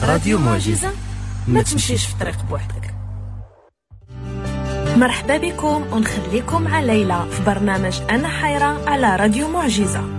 راديو معجزة، ما تمشيش في طريق بوحدك. مرحبا بكم ونخليكم مع ليلى في برنامج أنا حيرة على راديو معجزة.